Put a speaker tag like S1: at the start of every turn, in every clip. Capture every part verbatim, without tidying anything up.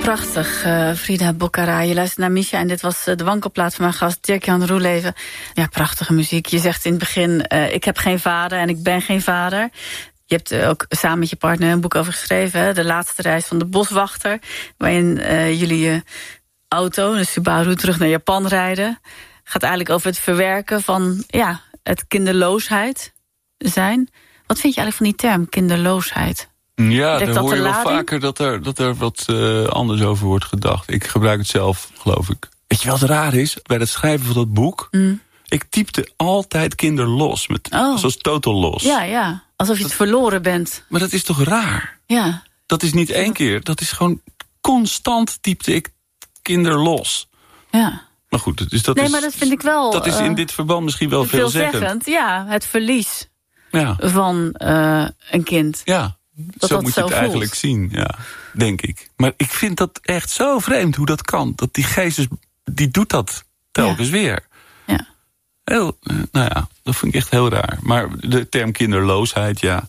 S1: prachtig, uh, Frida Boccara. Je luistert naar Misha en dit was uh, de wankelplaat van mijn gast Dirk-Jan Roeleven. Ja, prachtige muziek. Je zegt in het begin, uh, ik heb geen vader en ik ben geen vader. Je hebt uh, ook samen met je partner een boek over geschreven, hè? De laatste reis van de boswachter, waarin uh, jullie je auto, de Subaru, terug naar Japan rijden. Gaat eigenlijk over het verwerken van ja, het kinderloosheid zijn. Wat vind je eigenlijk van die term, kinderloosheid?
S2: Ja, dan hoor je wel vaker dat er, dat er wat uh, anders over wordt gedacht. Ik gebruik het zelf, geloof ik. Weet je wat raar is? Bij het schrijven van dat boek... Mm. Ik typte altijd kinderlos, met, oh. zoals total los.
S1: Ja, ja, alsof je het dat, verloren bent.
S2: Maar dat is toch raar?
S1: Ja.
S2: Dat is niet één keer, dat is gewoon constant typte ik kinderlos.
S1: Ja.
S2: Maar goed, dus dat
S1: nee,
S2: is...
S1: maar dat vind ik wel...
S2: Dat is in dit verband misschien wel veelzeggend.
S1: Veelzeggend, ja, het verlies
S2: ja.
S1: van uh, een kind.
S2: Ja.
S1: Dat
S2: zo
S1: dat
S2: moet je
S1: zo
S2: het eigenlijk
S1: voelt.
S2: zien, ja, denk ik. Maar ik vind dat echt zo vreemd hoe dat kan. Dat die geest, die doet dat telkens ja. weer.
S1: Ja.
S2: Heel, nou ja, dat vind ik echt heel raar. Maar de term kinderloosheid, ja,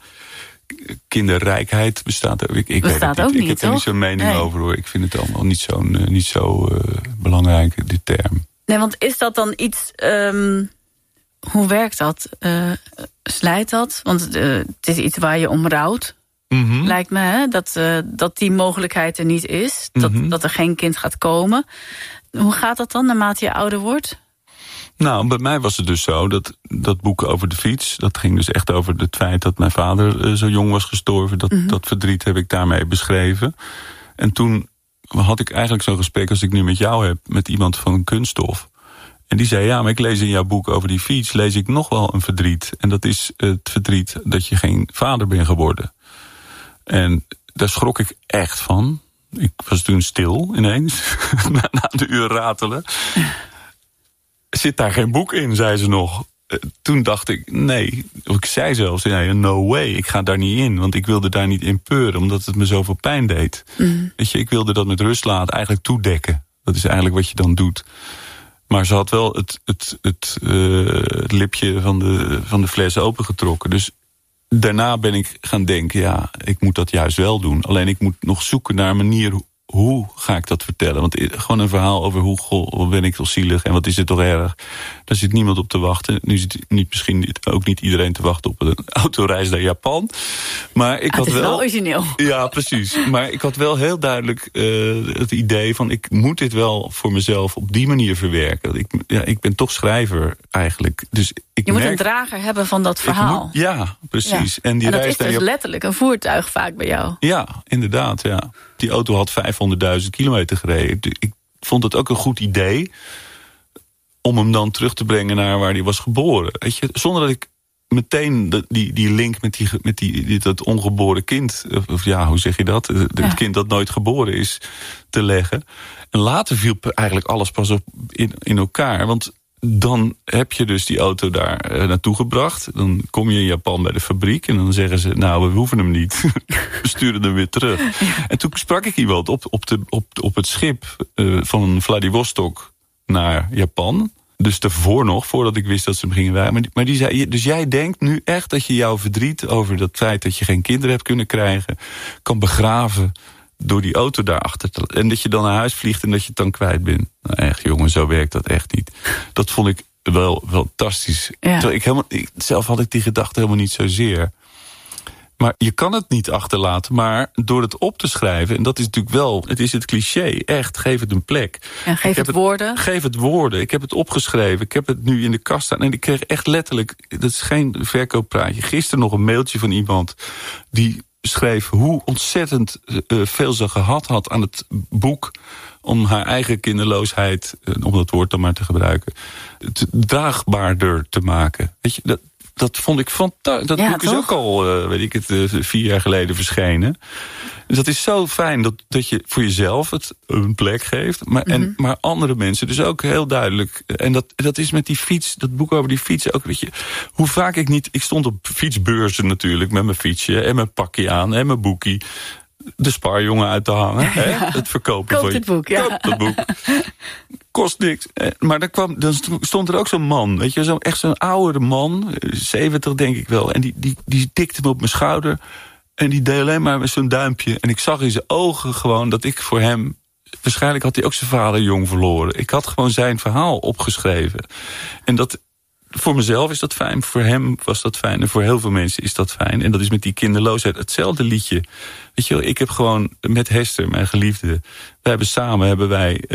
S2: kinderrijkheid bestaat ook. Ik, ik
S1: bestaat
S2: weet het
S1: ook
S2: niet.
S1: niet,
S2: Ik heb er niet zo'n mening
S1: nee.
S2: over, hoor. Ik vind het allemaal niet zo, uh, niet zo uh, belangrijk, die term.
S1: Nee, want is dat dan iets... Um, hoe werkt dat? Uh, slijt dat? Want uh, het is iets waar je om rouwt. Mm-hmm. Lijkt me, hè? Dat, uh, dat die mogelijkheid er niet is. Dat, mm-hmm. dat er geen kind gaat komen. Hoe gaat dat dan naarmate je ouder wordt?
S2: Nou, bij mij was het dus zo, dat dat boek over de fiets... dat ging dus echt over het feit dat mijn vader uh, zo jong was gestorven. Dat, mm-hmm. dat verdriet heb ik daarmee beschreven. En toen had ik eigenlijk zo'n gesprek als ik nu met jou heb... met iemand van Kunststof. En die zei, ja, maar ik lees in jouw boek over die fiets... lees ik nog wel een verdriet. En dat is het verdriet dat je geen vader bent geworden. En daar schrok ik echt van. Ik was toen stil ineens, na, na de uur ratelen. Zit daar geen boek in, zei ze nog. Uh, toen dacht ik, nee, of ik zei zelfs, nee, no way, ik ga daar niet in. Want ik wilde daar niet in peuren, omdat het me zoveel pijn deed. Mm. Weet je, ik wilde dat met rust laten, eigenlijk toedekken. Dat is eigenlijk wat je dan doet. Maar ze had wel het, het, het, uh, het lipje van de, van de fles opengetrokken. Dus daarna ben ik gaan denken, ja, ik moet dat juist wel doen. Alleen ik moet nog zoeken naar een manier, hoe ga ik dat vertellen? Want gewoon een verhaal over hoe goh, ben ik toch zielig en wat is het toch erg. Daar zit niemand op te wachten. Nu zit niet, misschien ook niet iedereen te wachten op een autoreis naar Japan. Maar ik
S1: ah,
S2: had
S1: het is
S2: wel,
S1: wel origineel.
S2: Ja, precies. Maar ik had wel heel duidelijk uh, het idee van, ik moet dit wel voor mezelf op die manier verwerken. Ik, ja, ik ben toch schrijver eigenlijk. Dus ik
S1: je
S2: merk,
S1: moet een drager hebben van dat verhaal.
S2: Moet, ja, precies.
S1: Ja.
S2: En, die
S1: en dat
S2: reis
S1: is dus
S2: naar
S1: letterlijk een voertuig vaak bij jou.
S2: Ja, inderdaad, ja. Die auto had vijfhonderdduizend kilometer gereden. Ik vond het ook een goed idee om hem dan terug te brengen naar waar hij was geboren. Weet je, zonder dat ik meteen die, die link met, die, met die, dat ongeboren kind, of ja, hoe zeg je dat? Het ja. kind dat nooit geboren is, te leggen. En later viel eigenlijk alles pas op in, in elkaar. Want dan heb je dus die auto daar uh, naartoe gebracht. Dan kom je in Japan bij de fabriek en dan zeggen ze, nou, we hoeven hem niet. We sturen hem weer terug. Ja. En toen sprak ik iemand op, op, de, op, op het schip uh, van Vladivostok naar Japan. Dus daarvoor nog, voordat ik wist dat ze hem gingen rijden. Maar, maar die zei, dus jij denkt nu echt dat je jouw verdriet over dat feit dat je geen kinderen hebt kunnen krijgen, kan begraven door die auto daarachter te... En dat je dan naar huis vliegt en dat je het dan kwijt bent. Nou echt, jongen, zo werkt dat echt niet. Dat vond ik wel, wel fantastisch. Ja. Ik helemaal, ik, zelf had ik die gedachte helemaal niet zozeer. Maar je kan het niet achterlaten, maar door het op te schrijven, en dat is natuurlijk wel, het is het cliché, echt, geef het een plek.
S1: Ja, geef het, het woorden.
S2: Geef het woorden. Ik heb het opgeschreven, ik heb het nu in de kast staan. En ik kreeg echt letterlijk, dat is geen verkooppraatje, gisteren nog een mailtje van iemand die schreef hoe ontzettend uh, veel ze gehad had aan het boek om haar eigen kinderloosheid, uh, om dat woord dan maar te gebruiken, te, draagbaarder te maken. Weet je, dat, dat vond ik fantastisch. Dat
S1: ja,
S2: boek
S1: toch?
S2: is ook al, uh, weet ik het, uh, vier jaar geleden verschenen. Dus dat is zo fijn dat, dat je voor jezelf het een plek geeft. Maar, mm-hmm. en, maar andere mensen dus ook heel duidelijk. En dat, dat is met die fiets, dat boek over die fiets ook, weet je. Hoe vaak ik niet, ik stond op fietsbeurzen natuurlijk met mijn fietsje en mijn pakje aan en mijn boekie. De spaarjongen uit te hangen. Ja. Hè? Het verkopen
S1: Koop
S2: van je.
S1: het boek, ja.
S2: Koop het boek. Kost niks. Maar dan, kwam, dan stond er ook zo'n man. Weet je, zo, echt zo'n oudere man. zeventig denk ik wel. En die, die, die tikte me op mijn schouder. En die deed alleen maar met zo'n duimpje. En ik zag in zijn ogen gewoon dat ik voor hem waarschijnlijk had hij ook zijn vader jong verloren. Ik had gewoon zijn verhaal opgeschreven. En dat, voor mezelf is dat fijn, voor hem was dat fijn... en voor heel veel mensen is dat fijn. En dat is met die kinderloosheid hetzelfde liedje. Weet je wel, ik heb gewoon met Hester, mijn geliefde... wij hebben samen hebben wij uh,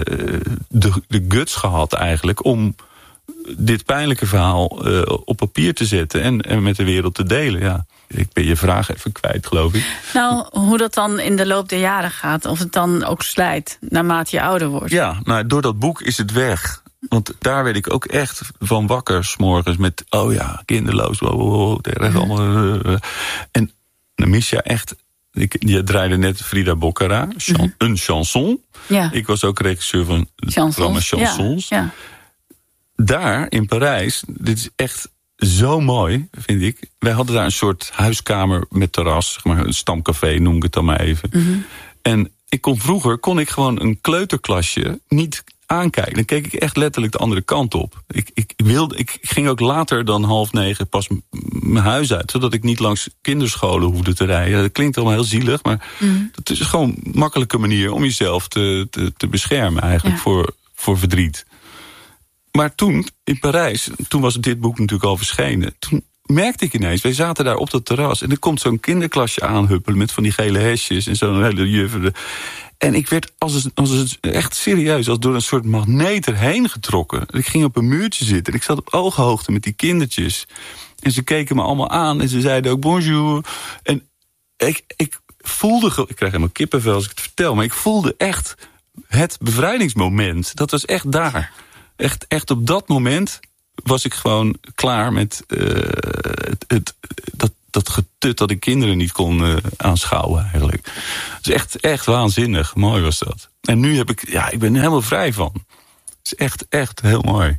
S2: de, de guts gehad eigenlijk... om dit pijnlijke verhaal uh, op papier te zetten en, en met de wereld te delen, ja. Ik ben je vraag even kwijt, geloof ik.
S1: Nou, hoe dat dan in de loop der jaren gaat. Of het dan ook slijt, naarmate je ouder wordt.
S2: Ja, nou, door dat boek is het weg. Want daar werd ik ook echt van wakker 's morgens met... oh ja, kinderloos, wow, wow, wow, er allemaal, uh, en Misha echt... Ik, je draaide net Frida Boccara, chan, mm-hmm. een chanson. Ja. Ik was ook regisseur van het programma Chansons. Ja, ja. Daar, in Parijs, dit is echt... zo mooi, vind ik. Wij hadden daar een soort huiskamer met terras, zeg maar een stamcafé, noem ik het dan maar even. Mm-hmm. En ik kon vroeger, kon ik gewoon een kleuterklasje niet aankijken. Dan keek ik echt letterlijk de andere kant op. Ik, ik, wilde, ik ging ook later dan half negen pas m- mijn huis uit, zodat ik niet langs kinderscholen hoefde te rijden. Dat klinkt allemaal heel zielig, maar mm-hmm. dat is gewoon een makkelijke manier om jezelf te, te, te beschermen eigenlijk ja. voor, voor verdriet. Maar toen, in Parijs, toen was dit boek natuurlijk al verschenen... toen merkte ik ineens, wij zaten daar op dat terras... en er komt zo'n kinderklasje aanhuppelen met van die gele hesjes... en zo'n hele jufferen. En ik werd als het, als het echt serieus, als door een soort magneet erheen getrokken. Ik ging op een muurtje zitten en ik zat op ooghoogte met die kindertjes. En ze keken me allemaal aan en ze zeiden ook bonjour. En ik, ik voelde, ik krijg helemaal kippenvel als ik het vertel... maar ik voelde echt het bevrijdingsmoment. Dat was echt daar. Echt, echt op dat moment was ik gewoon klaar met uh, het, het, dat, dat getut dat ik kinderen niet kon uh, aanschouwen eigenlijk. Het is echt, echt waanzinnig. Mooi was dat. En nu heb ik, ja, ik ben er helemaal vrij van. Het is echt, echt heel mooi.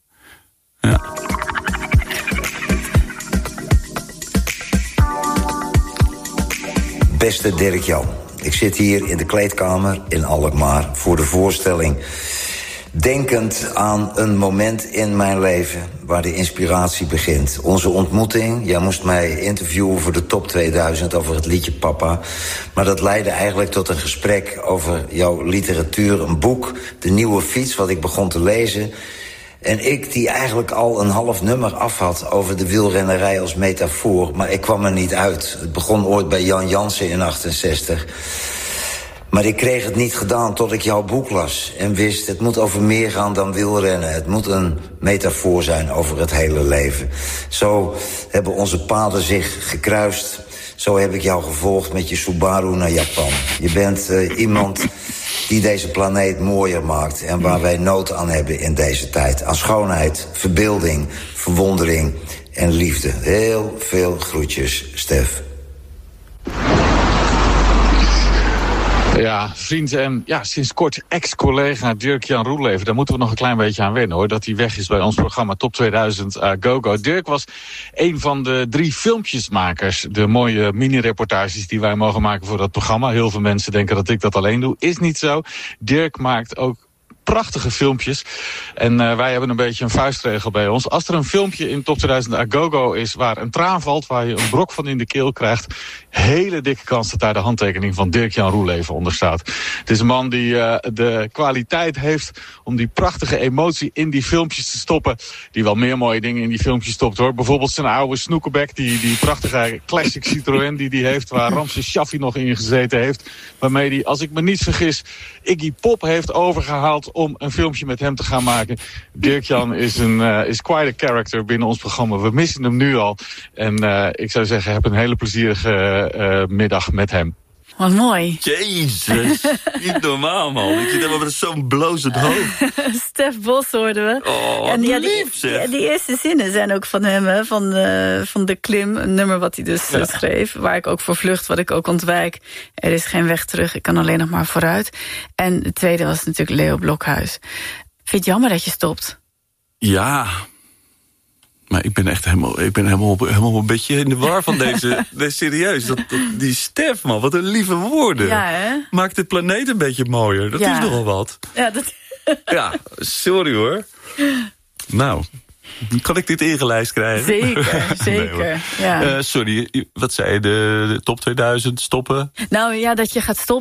S2: Ja.
S3: Beste Dirk-Jan, ik zit hier in de kleedkamer in Alkmaar voor de voorstelling... denkend aan een moment in mijn leven waar de inspiratie begint. Onze ontmoeting, jij moest mij interviewen voor de top tweeduizend... over het liedje Papa. Maar dat leidde eigenlijk tot een gesprek over jouw literatuur, een boek... De Nieuwe Fiets, wat ik begon te lezen... En ik die eigenlijk al een half nummer af had over de wielrennerij als metafoor... maar ik kwam er niet uit. Het begon ooit bij Jan Jansen in achtenzestig... Maar ik kreeg het niet gedaan tot ik jouw boek las en wist... het moet over meer gaan dan wielrennen. Het moet een metafoor zijn over het hele leven. Zo hebben onze paden zich gekruist. Zo heb ik jou gevolgd met je Subaru naar Japan. Je bent uh, iemand die deze planeet mooier maakt... en waar wij nood aan hebben in deze tijd. Aan schoonheid, verbeelding, verwondering en liefde. Heel veel groetjes, Stef.
S4: Ja, vriend en ja, sinds kort ex-collega Dirk-Jan Roeleven. Daar moeten we nog een klein beetje aan wennen, hoor. Dat hij weg is bij ons programma Top tweeduizend uh, Go-Go. Dirk was een van de drie filmpjesmakers. De mooie mini-reportages die wij mogen maken voor dat programma. Heel veel mensen denken dat ik dat alleen doe. Is niet zo. Dirk maakt ook prachtige filmpjes. En uh, wij hebben een beetje een vuistregel bij ons. Als er een filmpje in Top tweeduizend Agogo is waar een traan valt, waar je een brok van in de keel krijgt, hele dikke kans dat daar de handtekening van Dirk-Jan Roeleven onder staat. Het is een man die uh, de kwaliteit heeft om die prachtige emotie in die filmpjes te stoppen. Die wel meer mooie dingen in die filmpjes stopt, hoor. Bijvoorbeeld zijn oude snoekenbek, die, die prachtige classic Citroën die die heeft, waar Ramses Shaffi nog in gezeten heeft. Waarmee die, als ik me niet vergis, Iggy Pop heeft overgehaald om een filmpje met hem te gaan maken. Dirk-Jan is, een, uh, is quite a character binnen ons programma. We missen hem nu al. En uh, ik zou zeggen, heb een hele plezierige uh, middag met hem.
S1: Wat mooi.
S2: Jezus, niet normaal, man. Ik zit helemaal met zo'n blozend hoofd.
S1: Stef Bos hoorden we.
S2: Oh,
S1: en ja,
S2: lief,
S1: die, die, die eerste zinnen zijn ook van hem, hè, van, uh, van De Klim. Een nummer wat hij dus ja. schreef. Waar ik ook voor vlucht, wat ik ook ontwijk. Er is geen weg terug, ik kan alleen nog maar vooruit. En de tweede was natuurlijk Leo Blokhuis. Vind je het jammer dat je stopt?
S2: Ja, maar ik ben echt helemaal, ik ben helemaal, helemaal een beetje in de war van deze, deze serieus. Dat, dat, die Stef, man, wat een lieve woorden.
S1: Ja, hè?
S2: Maakt de planeet een beetje mooier. Dat ja. is nogal wat.
S1: Ja, dat...
S2: ja, sorry hoor. Nou, kan ik dit ingelijst krijgen?
S1: Zeker, zeker. Nee, ja.
S2: uh, sorry, wat zei je, de, de top tweeduizend stoppen?
S1: Nou ja, dat je gaat stoppen.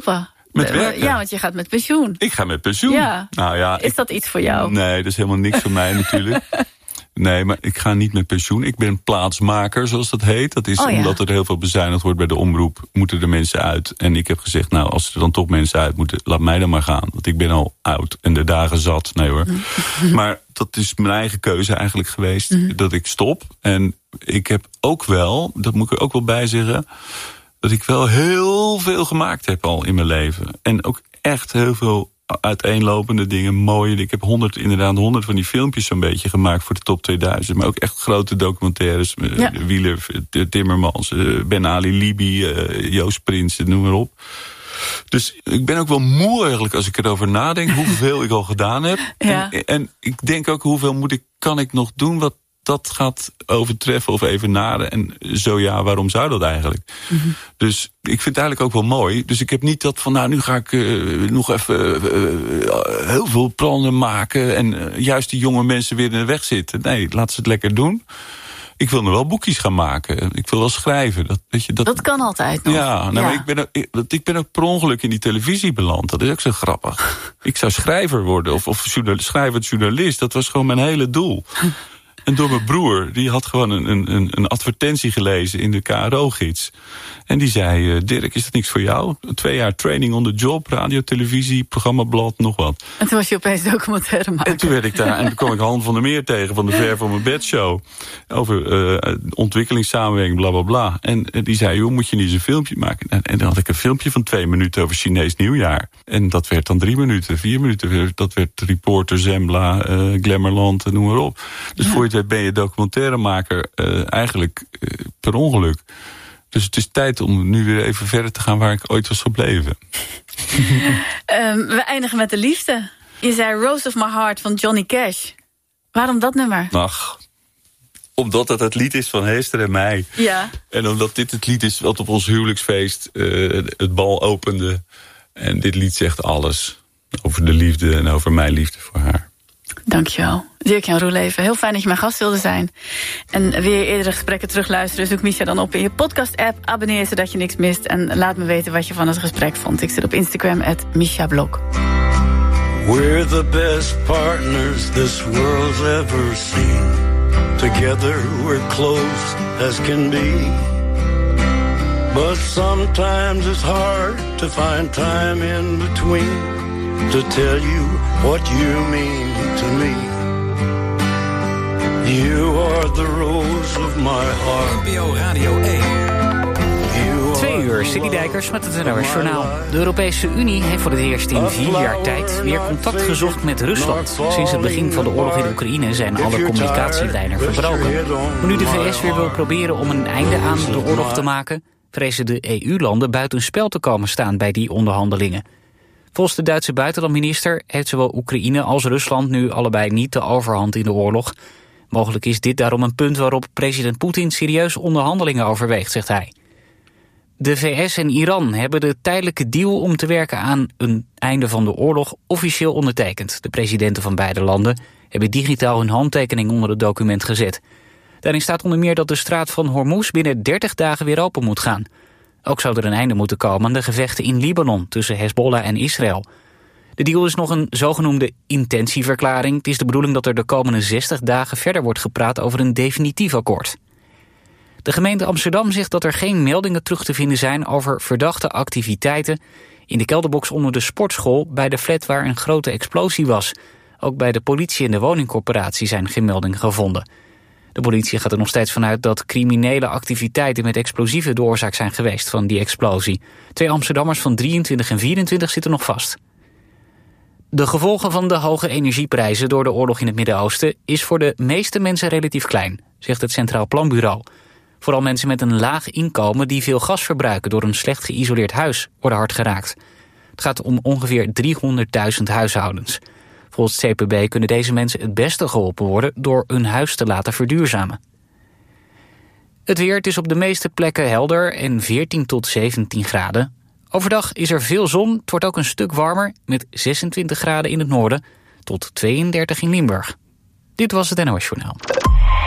S2: Met werken?
S1: Ja, want je gaat met pensioen.
S2: Ik ga met pensioen.
S1: Ja.
S2: Nou ja,
S1: is
S2: ik,
S1: dat iets voor jou?
S2: Nee, dat is helemaal niks voor mij natuurlijk. Nee, maar ik ga niet met pensioen. Ik ben plaatsmaker, zoals dat heet. Dat is
S1: oh, ja.
S2: omdat er heel veel bezuinigd wordt bij de omroep. Moeten er mensen uit. En ik heb gezegd, nou, als er dan toch mensen uit moeten, laat mij dan maar gaan. Want ik ben al oud en de dagen zat. Nee hoor. Mm-hmm. Maar dat is mijn eigen keuze eigenlijk geweest. Mm-hmm. Dat ik stop. En ik heb ook wel, dat moet ik er ook wel bij zeggen, dat ik wel heel veel gemaakt heb al in mijn leven. En ook echt heel veel uiteenlopende dingen, mooie. Ik heb honderd, inderdaad honderd van die filmpjes zo'n beetje gemaakt voor de top tweeduizend. Maar ook echt grote documentaires. Ja. Wieler, Timmermans, Ben Ali, Libi, Joost Prins, noem maar op. Dus ik ben ook wel moe eigenlijk als ik erover nadenk hoeveel ik al gedaan heb.
S1: Ja.
S2: En, en ik denk ook hoeveel moet ik, kan ik nog doen wat dat gaat overtreffen of evenaren. En zo ja, waarom zou dat eigenlijk? Mm-hmm. Dus ik vind het eigenlijk ook wel mooi. Dus ik heb niet dat van, nou, nu ga ik uh, nog even uh, uh, heel veel plannen maken en uh, juist die jonge mensen weer in de weg zitten. Nee, laat ze het lekker doen. Ik wil nog wel boekjes gaan maken. Ik wil wel schrijven. Dat, weet je, dat,
S1: dat kan altijd nog.
S2: Ja, nou, ja. Maar ik, ben ook, ik, ik ben ook per ongeluk in die televisie beland. Dat is ook zo grappig. Ik zou schrijver worden of, of journalist, schrijvend journalist. Dat was gewoon mijn hele doel. En door mijn broer, die had gewoon een, een, een advertentie gelezen in de K R O-gids. En die zei, Dirk, is dat niks voor jou? Twee jaar training on the job, radio, televisie, programmablad, nog wat.
S1: En toen was je opeens documentaire maken.
S2: En toen werd ik daar, en toen kwam ik Han van der Meer tegen van de Ver van mijn bedshow. Over uh, ontwikkelingssamenwerking, bla bla bla. En, en die zei, joh, moet je niet eens een filmpje maken? En, en dan had ik een filmpje van twee minuten over Chinees nieuwjaar. En dat werd dan drie minuten, vier minuten. Dat werd Reporter, Zembla, uh, Glamourland, noem maar op. Dus ja. Voor je het weet ben je documentairemaker uh, eigenlijk uh, per ongeluk. Dus het is tijd om nu weer even verder te gaan waar ik ooit was gebleven.
S1: um, we eindigen met de liefde. Je zei Rose of My Heart van Johnny Cash. Waarom dat nummer?
S2: Ach, omdat het het lied is van Hester en mij.
S1: Ja.
S2: En omdat dit het lied is wat op ons huwelijksfeest uh, het bal opende. En dit lied zegt alles over de liefde en over mijn liefde voor haar.
S1: Dankjewel. Dirk-Jan Roeleven, heel fijn dat je mijn gast wilde zijn. En weer eerdere gesprekken terugluisteren. Zoek Misha dan op in je podcast-app. Abonneer zodat je niks mist. En laat me weten wat je van het gesprek vond. Ik zit op Instagram, at Misha Blok.
S5: We're the best partners this world's ever seen. Together we're close as can be. But sometimes it's hard to find time in between. To tell you what you mean to me. You are the rose of my heart.
S6: N P O Radio één. Twee uur, Sidney Dijkers met het N O S Journaal. De Europese Unie heeft voor het eerst in vier jaar tijd weer contact gezocht met Rusland. Sinds het begin van de oorlog in Oekraïne zijn alle communicatielijnen verbroken. Maar nu de V S weer wil proberen om een einde aan de oorlog te maken, vrezen de E U-landen buitenspel te komen staan bij die onderhandelingen. Volgens de Duitse buitenlandminister heeft zowel Oekraïne als Rusland nu allebei niet de overhand in de oorlog. Mogelijk is dit daarom een punt waarop president Poetin serieus onderhandelingen overweegt, zegt hij. De V S en Iran hebben de tijdelijke deal om te werken aan een einde van de oorlog officieel ondertekend. De presidenten van beide landen hebben digitaal hun handtekening onder het document gezet. Daarin staat onder meer dat de straat van Hormuz binnen dertig dagen weer open moet gaan. Ook zou er een einde moeten komen aan de gevechten in Libanon tussen Hezbollah en Israël. De deal is nog een zogenoemde intentieverklaring. Het is de bedoeling dat er de komende zestig dagen verder wordt gepraat over een definitief akkoord. De gemeente Amsterdam zegt dat er geen meldingen terug te vinden zijn over verdachte activiteiten in de kelderbox onder de sportschool bij de flat waar een grote explosie was. Ook bij de politie en de woningcorporatie zijn geen meldingen gevonden. De politie gaat er nog steeds vanuit dat criminele activiteiten met explosieven de oorzaak zijn geweest van die explosie. Twee Amsterdammers van drieëntwintig en vierentwintig zitten nog vast. De gevolgen van de hoge energieprijzen door de oorlog in het Midden-Oosten is voor de meeste mensen relatief klein, zegt het Centraal Planbureau. Vooral mensen met een laag inkomen die veel gas verbruiken door een slecht geïsoleerd huis worden hard geraakt. Het gaat om ongeveer driehonderdduizend huishoudens. Volgens het C P B kunnen deze mensen het beste geholpen worden door hun huis te laten verduurzamen. Het weer, het is op de meeste plekken helder en veertien tot zeventien graden. Overdag is er veel zon, het wordt ook een stuk warmer met zesentwintig graden in het noorden tot tweeëndertig in Limburg. Dit was het N O S Journaal.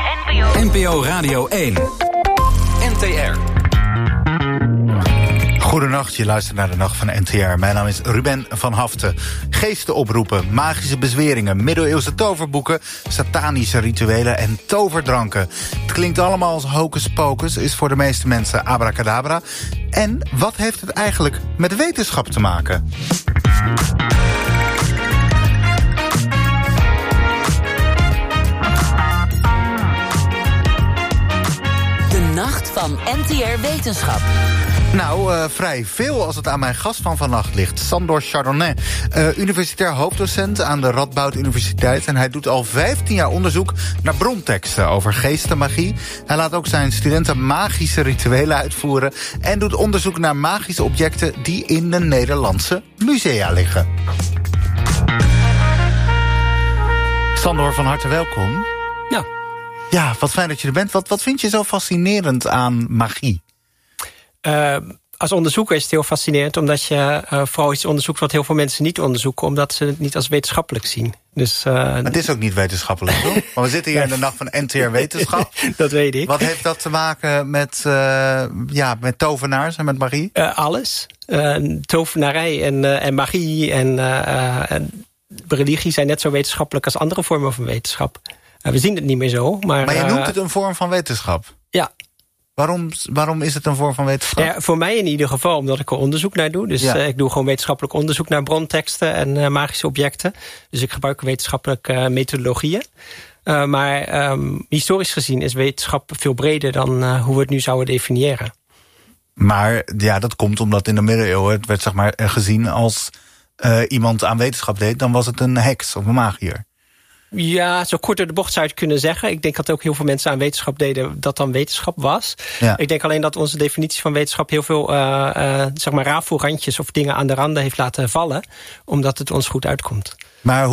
S7: N P O Radio één. N T R. Goedenacht, je luistert naar de Nacht van N T R. Mijn naam is Ruben van Haften. Geesten oproepen, magische bezweringen, middeleeuwse toverboeken, satanische rituelen en toverdranken. Het klinkt allemaal als hocus pocus, is voor de meeste mensen abracadabra. En wat heeft het eigenlijk met wetenschap te maken?
S8: De Nacht van N T R Wetenschap.
S7: Nou, uh, vrij veel als het aan mijn gast van vannacht ligt. Sandor Chardonnay, uh, universitair hoofddocent aan de Radboud Universiteit. En hij doet al vijftien jaar onderzoek naar bronteksten over geestenmagie. Hij laat ook zijn studenten magische rituelen uitvoeren. En doet onderzoek naar magische objecten die in de Nederlandse musea liggen. Sandor, van harte welkom.
S9: Ja.
S7: Ja, wat fijn dat je er bent. Wat, wat vind je zo fascinerend aan magie?
S9: Uh, als onderzoeker is het heel fascinerend, omdat je uh, vooral iets onderzoekt wat heel veel mensen niet onderzoeken, omdat ze het niet als wetenschappelijk zien. Dus, uh,
S7: het is ook niet wetenschappelijk, toch? Maar we zitten hier in de Nacht van N T R Wetenschap.
S9: Dat weet ik.
S7: Wat heeft dat te maken met, uh, ja, met tovenaars en met magie?
S9: Uh, alles. Uh, tovenarij en, uh, en magie en, uh, en religie zijn net zo wetenschappelijk als andere vormen van wetenschap. Uh, we zien het niet meer zo. Maar,
S7: maar je noemt
S9: uh,
S7: het een vorm van wetenschap?
S9: Ja.
S7: Waarom, waarom is het een vorm van wetenschap?
S9: Ja, voor mij in ieder geval, omdat ik er onderzoek naar doe. Dus ja. uh, ik doe gewoon wetenschappelijk onderzoek naar bronteksten en uh, magische objecten. Dus ik gebruik wetenschappelijke uh, methodologieën. Uh, maar um, historisch gezien is wetenschap veel breder dan uh, hoe we het nu zouden definiëren.
S7: Maar ja, dat komt omdat in de middeleeuwen het werd zeg maar gezien als uh, iemand aan wetenschap deed, dan was het een heks of een magier.
S9: Ja, zo kort door de bocht zou je het kunnen zeggen. Ik denk dat ook heel veel mensen aan wetenschap deden dat dan wetenschap was. Ja. Ik denk alleen dat onze definitie van wetenschap heel veel uh, uh, zeg maar rafelrandjes of dingen aan de randen heeft laten vallen, omdat het ons goed uitkomt.
S7: Maar